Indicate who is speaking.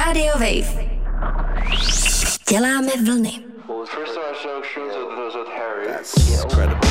Speaker 1: Radio Wave. Děláme vlny.
Speaker 2: Well, the first time I smoked shrooms was with Harry. That's incredible.